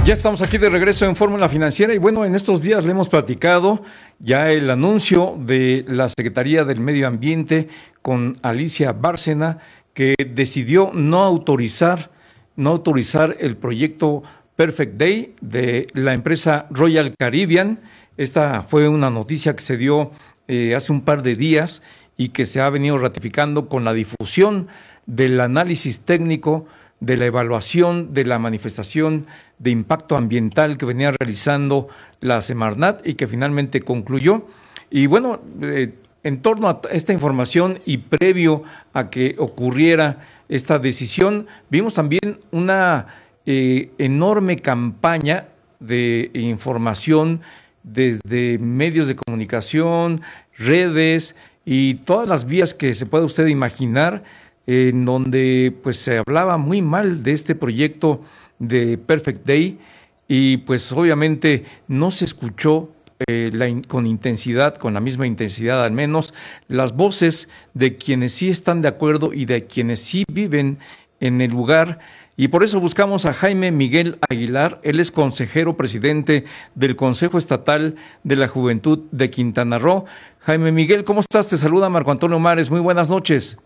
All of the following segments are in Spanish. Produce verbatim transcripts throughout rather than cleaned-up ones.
Ya estamos aquí de regreso en Fórmula Financiera y bueno, en estos días le hemos platicado ya el anuncio de la Secretaría del Medio Ambiente con Alicia Bárcena, que decidió no autorizar, no autorizar el proyecto Perfect Day de la empresa Royal Caribbean. Esta fue una noticia que se dio eh, hace un par de días y que se ha venido ratificando con la difusión del análisis técnico, de la evaluación de la manifestación de impacto ambiental que venía realizando la Semarnat y que finalmente concluyó. Y bueno, eh, en torno a esta información y previo a que ocurriera esta decisión, vimos también una eh, enorme campaña de información desde medios de comunicación, redes y todas las vías que se pueda usted imaginar, en donde pues se hablaba muy mal de este proyecto de Perfect Day y pues obviamente no se escuchó eh, la in, con intensidad, con la misma intensidad al menos, las voces de quienes sí están de acuerdo y de quienes sí viven en el lugar. Y por eso buscamos a Jaime Miguel Aguilar. Él es consejero presidente del Consejo Estatal de la Juventud de Quintana Roo. Jaime Miguel, ¿cómo estás? Te saluda Marco Antonio Mares. Muy buenas noches.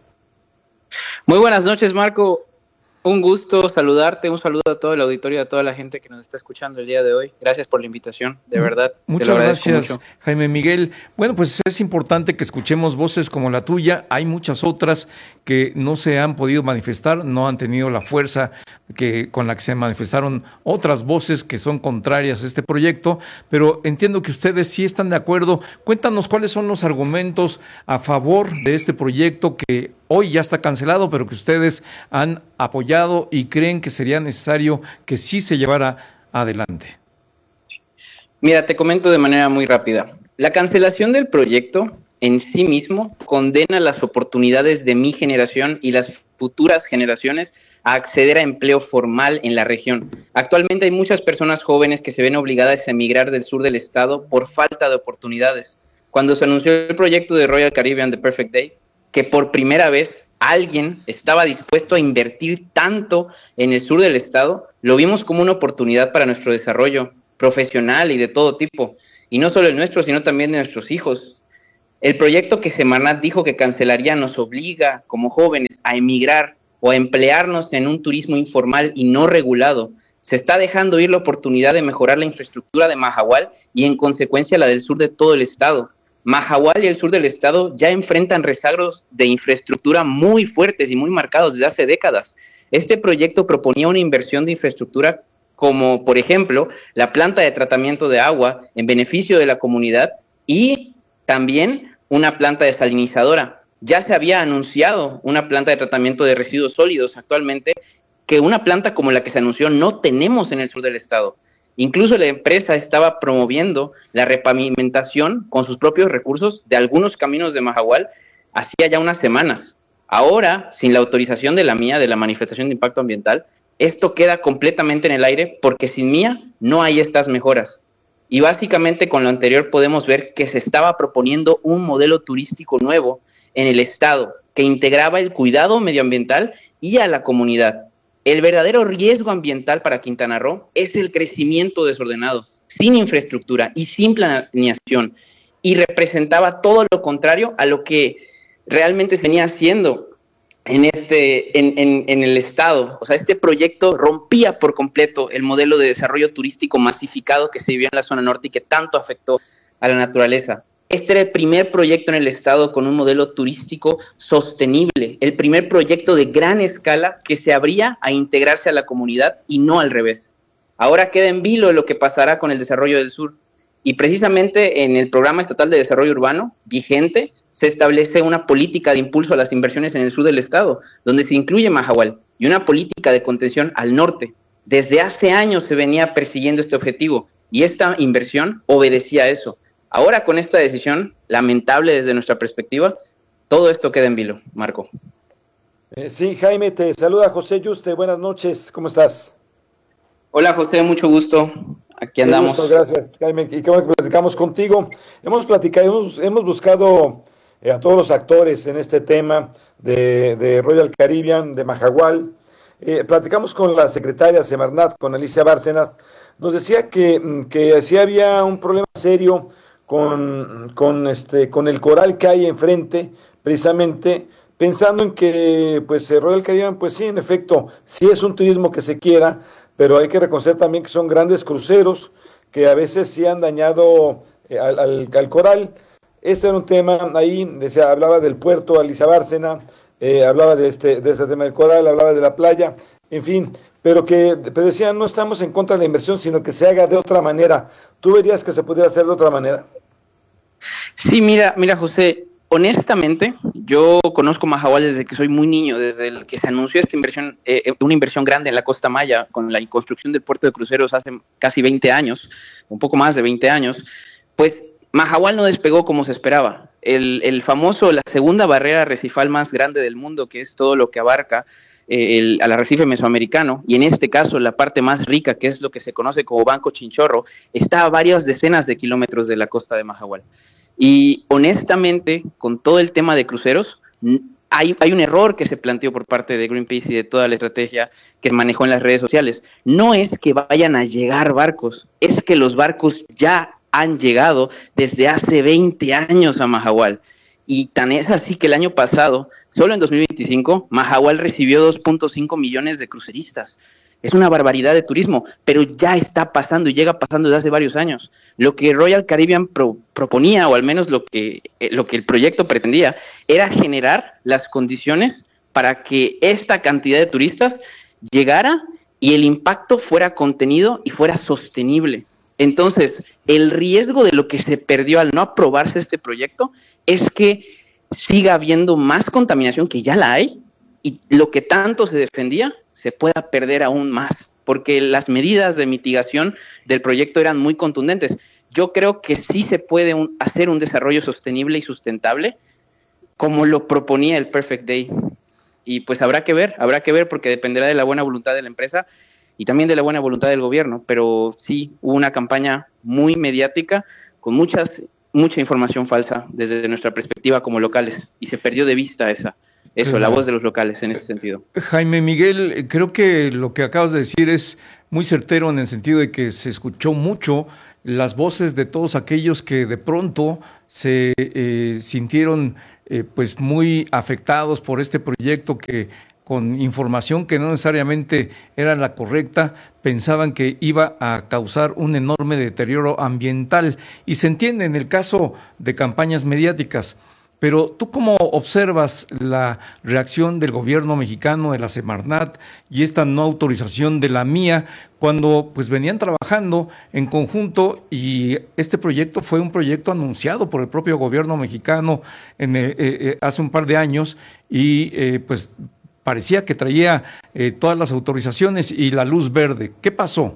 Muy buenas noches, Marco. Un gusto saludarte, un saludo a todo el auditorio, a toda la gente que nos está escuchando el día de hoy. Gracias por la invitación, de verdad. Muchas gracias, mucho. Jaime Miguel. Bueno, pues es importante que escuchemos voces como la tuya. Hay muchas otras que no se han podido manifestar, no han tenido la fuerza que con la que se manifestaron otras voces que son contrarias a este proyecto, pero entiendo que ustedes sí están de acuerdo. Cuéntanos cuáles son los argumentos a favor de este proyecto que hoy ya está cancelado, pero que ustedes han apoyado y creen que sería necesario que sí se llevara adelante. Mira, te comento de manera muy rápida. La cancelación del proyecto en sí mismo condena las oportunidades de mi generación y las futuras generaciones a acceder a empleo formal en la región. Actualmente hay muchas personas jóvenes que se ven obligadas a emigrar del sur del estado por falta de oportunidades. Cuando se anunció el proyecto de Royal Caribbean de Perfect Day, que por primera vez alguien estaba dispuesto a invertir tanto en el sur del estado, lo vimos como una oportunidad para nuestro desarrollo profesional y de todo tipo, y no solo el nuestro, sino también de nuestros hijos. El proyecto que Semarnat dijo que cancelaría nos obliga, como jóvenes, a emigrar o a emplearnos en un turismo informal y no regulado. Se está dejando ir la oportunidad de mejorar la infraestructura de Mahahual y, en consecuencia, la del sur de todo el estado. Mahahual y el sur del estado ya enfrentan rezagos de infraestructura muy fuertes y muy marcados desde hace décadas. Este proyecto proponía una inversión de infraestructura como, por ejemplo, la planta de tratamiento de agua en beneficio de la comunidad y también una planta desalinizadora. Ya se había anunciado una planta de tratamiento de residuos sólidos actualmente, que una planta como la que se anunció no tenemos en el sur del estado. Incluso la empresa estaba promoviendo la repavimentación con sus propios recursos de algunos caminos de Mahahual hacía ya unas semanas. Ahora, sin la autorización de la mía, de la manifestación de impacto ambiental, esto queda completamente en el aire porque sin mía no hay estas mejoras. Y básicamente con lo anterior podemos ver que se estaba proponiendo un modelo turístico nuevo en el estado que integraba el cuidado medioambiental y a la comunidad. El verdadero riesgo ambiental para Quintana Roo es el crecimiento desordenado, sin infraestructura y sin planeación, y representaba todo lo contrario a lo que realmente se venía haciendo en, este, en, en, en el estado. O sea, este proyecto rompía por completo el modelo de desarrollo turístico masificado que se vivió en la zona norte y que tanto afectó a la naturaleza. Este era el primer proyecto en el estado con un modelo turístico sostenible, el primer proyecto de gran escala que se abría a integrarse a la comunidad y no al revés. Ahora queda en vilo lo que pasará con el desarrollo del sur. Y precisamente en el Programa Estatal de Desarrollo Urbano vigente se establece una política de impulso a las inversiones en el sur del estado, donde se incluye Mahahual, y una política de contención al norte. Desde hace años se venía persiguiendo este objetivo y esta inversión obedecía a eso. Ahora, con esta decisión, lamentable desde nuestra perspectiva, todo esto queda en vilo, Marco. Eh, sí, Jaime, te saluda José Yuste, buenas noches, ¿cómo estás? Hola, José, mucho gusto, aquí andamos. Muchas gracias, Jaime, y qué bueno que platicamos contigo. Hemos platicado, hemos, hemos buscado eh, a todos los actores en este tema de, de Royal Caribbean, de Mahahual, eh, platicamos con la secretaria Semarnat, con Alicia Bárcenas, nos decía que, que sí había un problema serio con, con, este, con el coral que hay enfrente, precisamente pensando en que pues el Royal Caribbean, pues sí, en efecto, sí es un turismo que se quiera, pero hay que reconocer también que son grandes cruceros que a veces sí han dañado eh, al, al, al coral. Este era un tema ahí, decía, hablaba del puerto, Alicia Bárcena, eh, hablaba de este, de este tema del coral, hablaba de la playa, en fin, pero que pero decían, no estamos en contra de la inversión, sino que se haga de otra manera. ¿Tú verías que se pudiera hacer de otra manera? Sí, mira, mira, José, honestamente, yo conozco Mahahual desde que soy muy niño, desde el que se anunció esta inversión, eh, una inversión grande en la Costa Maya, con la construcción del puerto de cruceros hace casi veinte años, un poco más de veinte años, pues Mahahual no despegó como se esperaba. El, el famoso, la segunda barrera arrecifal más grande del mundo, que es todo lo que abarca eh, el, al arrecife mesoamericano, y en este caso la parte más rica, que es lo que se conoce como Banco Chinchorro, está a varias decenas de kilómetros de la costa de Mahahual. Y honestamente, con todo el tema de cruceros, hay, hay un error que se planteó por parte de Greenpeace y de toda la estrategia que se manejó en las redes sociales. No es que vayan a llegar barcos, es que los barcos ya han llegado desde hace veinte años a Mahahual. Y tan es así que el año pasado, solo en dos mil veinticinco, Mahahual recibió dos punto cinco millones de cruceristas. Es una barbaridad de turismo, pero ya está pasando y llega pasando desde hace varios años. Lo que Royal Caribbean pro, proponía, o al menos lo que, eh, lo que el proyecto pretendía, era generar las condiciones para que esta cantidad de turistas llegara y el impacto fuera contenido y fuera sostenible. Entonces, el riesgo de lo que se perdió al no aprobarse este proyecto es que siga habiendo más contaminación, que ya la hay, y lo que tanto se defendía se pueda perder aún más, porque las medidas de mitigación del proyecto eran muy contundentes. Yo creo que sí se puede un, hacer un desarrollo sostenible y sustentable, como lo proponía el Perfect Day. Y pues habrá que ver, habrá que ver, porque dependerá de la buena voluntad de la empresa y también de la buena voluntad del gobierno, pero sí hubo una campaña muy mediática, con muchas, mucha información falsa desde nuestra perspectiva como locales, y se perdió de vista esa. Eso, la voz de los locales en ese sentido. Jaime Miguel, creo que lo que acabas de decir es muy certero en el sentido de que se escuchó mucho las voces de todos aquellos que de pronto se eh, sintieron eh, pues muy afectados por este proyecto, que con información que no necesariamente era la correcta, pensaban que iba a causar un enorme deterioro ambiental, y se entiende en el caso de campañas mediáticas. Pero ¿tú cómo observas la reacción del gobierno mexicano, de la Semarnat, y esta no autorización de la mía, cuando pues venían trabajando en conjunto, y este proyecto fue un proyecto anunciado por el propio gobierno mexicano en, eh, eh, hace un par de años, y eh, pues parecía que traía eh, todas las autorizaciones y la luz verde? ¿Qué pasó?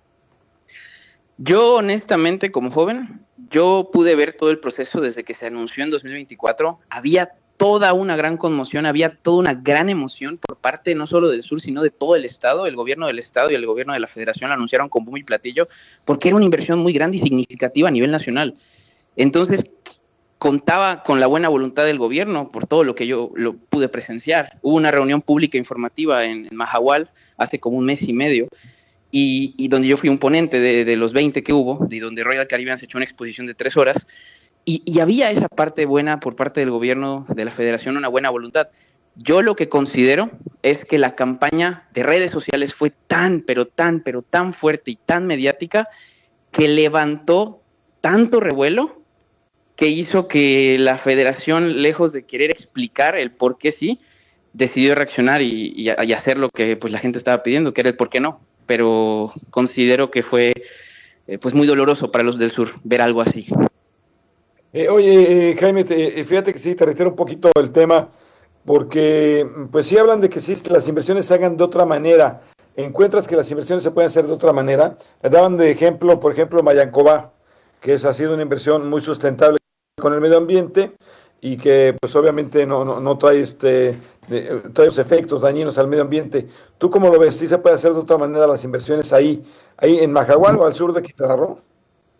Yo honestamente, como joven, yo pude ver todo el proceso desde que se anunció en dos mil veinticuatro. Había toda una gran conmoción, había toda una gran emoción por parte no solo del sur, sino de todo el estado. El gobierno del estado y el gobierno de la federación la anunciaron con bombo y platillo, porque era una inversión muy grande y significativa a nivel nacional. Entonces, contaba con la buena voluntad del gobierno, por todo lo que yo lo pude presenciar. Hubo una reunión pública informativa en, en Mahahual hace como un mes y medio, Y, y donde yo fui un ponente de, de los veinte que hubo, y donde Royal Caribbean se echó una exposición de tres horas, y, y había esa parte buena por parte del gobierno, de la federación, una buena voluntad. Yo lo que considero es que la campaña de redes sociales fue tan, pero tan, pero tan fuerte y tan mediática, que levantó tanto revuelo, que hizo que la federación, lejos de querer explicar el por qué sí, decidió reaccionar y, y, y hacer lo que pues la gente estaba pidiendo, que era el por qué no. Pero considero que fue eh, pues muy doloroso para los del sur ver algo así. Eh, oye, eh, Jaime, te, fíjate que sí, te reitero un poquito el tema, porque pues sí hablan de que sí, las inversiones se hagan de otra manera. ¿Encuentras que las inversiones se pueden hacer de otra manera? Le daban de ejemplo, por ejemplo, Mayancobá, que es, ha sido una inversión muy sustentable con el medio ambiente, y que pues obviamente no, no, no trae este de, trae los efectos dañinos al medio ambiente. ¿Tú cómo lo ves? ¿Sí se puede hacer de otra manera las inversiones ahí, ahí en Mahahual o al sur de Quintana Roo?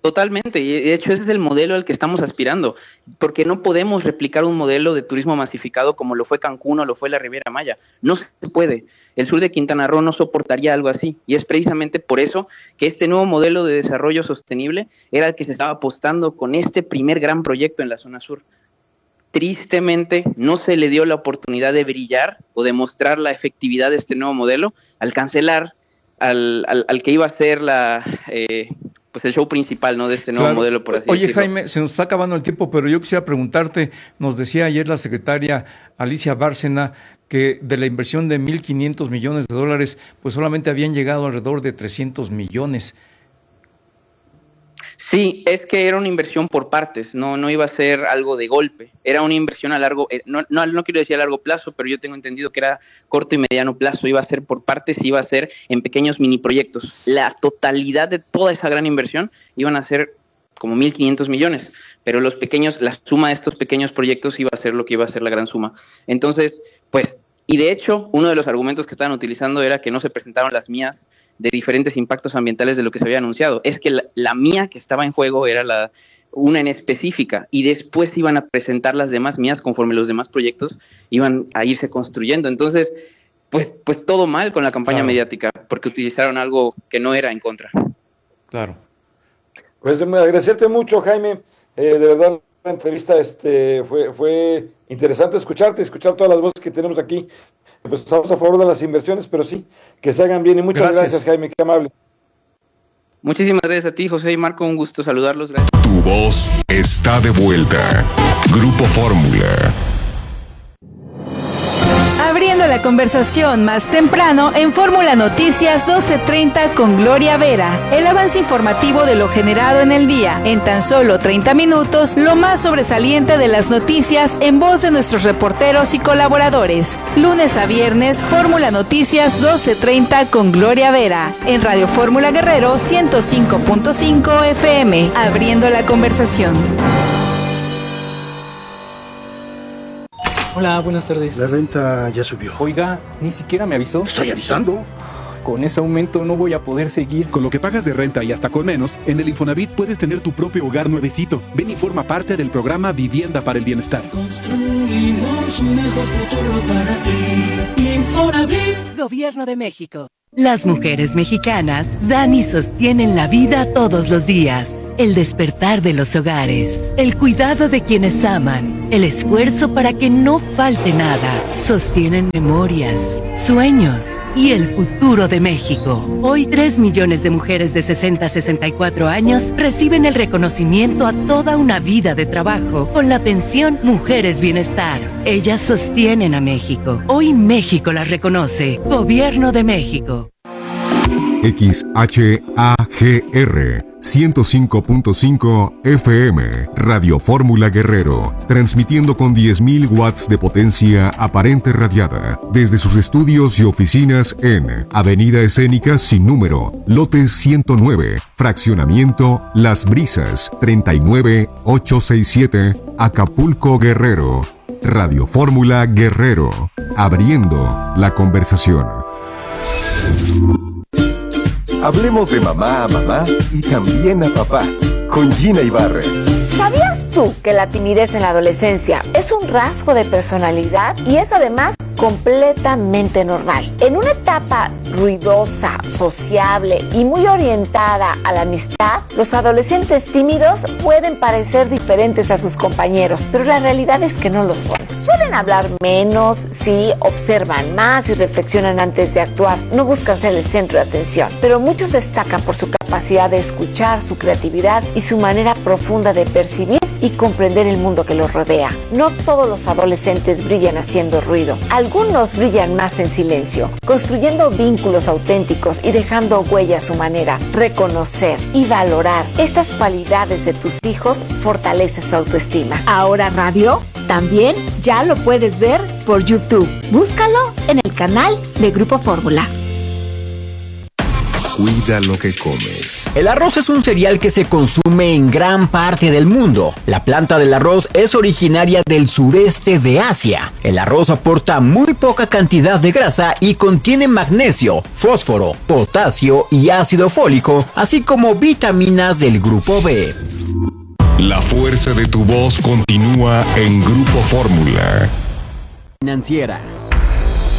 Totalmente, y de hecho ese es el modelo al que estamos aspirando, porque no podemos replicar un modelo de turismo masificado como lo fue Cancún o lo fue la Riviera Maya, no se puede. El sur de Quintana Roo no soportaría algo así, y es precisamente por eso que este nuevo modelo de desarrollo sostenible era el que se estaba apostando con este primer gran proyecto en la zona sur. Tristemente no se le dio la oportunidad de brillar o de mostrar la efectividad de este nuevo modelo al cancelar al, al, al que iba a ser la... Eh, pues el show principal, ¿no?, de este nuevo claro. modelo, por así Oye, decirlo. Oye, Jaime, se nos está acabando el tiempo, pero yo quisiera preguntarte, nos decía ayer la secretaria Alicia Bárcena que de la inversión de mil quinientos millones de dólares, pues solamente habían llegado alrededor de trescientos millones. Sí, es que era una inversión por partes, no no iba a ser algo de golpe, era una inversión a largo, no, no, no quiero decir a largo plazo, pero yo tengo entendido que era corto y mediano plazo, iba a ser por partes, iba a ser en pequeños mini proyectos. La totalidad de toda esa gran inversión iban a ser como mil quinientos millones, pero los pequeños, la suma de estos pequeños proyectos iba a ser lo que iba a ser la gran suma. Entonces, pues, y de hecho, uno de los argumentos que estaban utilizando era que no se presentaron las mías de diferentes impactos ambientales de lo que se había anunciado. Es que la, la mía que estaba en juego era la una en específica, y después iban a presentar las demás mías conforme los demás proyectos iban a irse construyendo. Entonces, pues, pues todo mal con la campaña claro. mediática, porque utilizaron algo que no era en contra. Claro. Pues agradecerte mucho, Jaime, eh, de verdad la entrevista este fue, fue interesante escucharte, escuchar todas las voces que tenemos aquí. Pues estamos a favor de las inversiones, pero sí, que se hagan bien. Y muchas gracias, gracias Jaime, qué amable. Muchísimas gracias a ti, José y Marco, un gusto saludarlos. Gracias. Tu voz está de vuelta. Grupo Fórmula. Abriendo la conversación más temprano en Fórmula Noticias doce treinta con Gloria Vera. El avance informativo de lo generado en el día. En tan solo treinta minutos, lo más sobresaliente de las noticias en voz de nuestros reporteros y colaboradores. Lunes a viernes, Fórmula Noticias doce treinta con Gloria Vera. En Radio Fórmula Guerrero ciento cinco punto cinco F M. Abriendo la conversación. Hola, buenas tardes. La renta ya subió. Oiga, ni siquiera me avisó. Estoy avisando. Con ese aumento no voy a poder seguir. Con lo que pagas de renta y hasta con menos, en el Infonavit puedes tener tu propio hogar nuevecito. Ven y forma parte del programa Vivienda para el Bienestar. Construimos un mejor futuro para ti. Infonavit. Gobierno de México. Las mujeres mexicanas dan y sostienen la vida todos los días. El despertar de los hogares, el cuidado de quienes aman, el esfuerzo para que no falte nada, sostienen memorias, sueños y el futuro de México. Hoy tres millones de mujeres de sesenta a sesenta y cuatro años reciben el reconocimiento a toda una vida de trabajo con la pensión Mujeres Bienestar. Ellas sostienen a México. Hoy México las reconoce. Gobierno de México. X H A G R ciento cinco punto cinco F M, Radio Fórmula Guerrero, transmitiendo con diez mil watts de potencia aparente radiada, desde sus estudios y oficinas en Avenida Escénica Sin Número, Lote ciento nueve, Fraccionamiento Las Brisas, treinta y nueve ochocientos sesenta y siete, Acapulco, Guerrero. Radio Fórmula Guerrero, abriendo la conversación. Hablemos de mamá a mamá y también a papá, con Gina Ibarra. ¿Sabías tú que la timidez en la adolescencia es un rasgo de personalidad y es además completamente normal? En una etapa ruidosa, sociable y muy orientada a la amistad, los adolescentes tímidos pueden parecer diferentes a sus compañeros, pero la realidad es que no lo son. Suelen hablar menos, sí, observan más y reflexionan antes de actuar. No buscan ser el centro de atención, pero muchos destacan por su capacidad de escuchar, su creatividad y su manera profunda de percibir y comprender el mundo que los rodea. No todos los adolescentes brillan haciendo ruido. Algunos brillan más en silencio, construyendo vínculos auténticos y dejando huella a su manera. Reconocer y valorar estas cualidades de tus hijos fortalece su autoestima. Ahora Radio también ya lo puedes ver por YouTube. Búscalo en el canal de Grupo Fórmula. Cuida lo que comes. El arroz es un cereal que se consume en gran parte del mundo. La planta del arroz es originaria del sureste de Asia. El arroz aporta muy poca cantidad de grasa y contiene magnesio, fósforo, potasio y ácido fólico, así como vitaminas del grupo B. La fuerza de tu voz continúa en Grupo Fórmula. Financiera.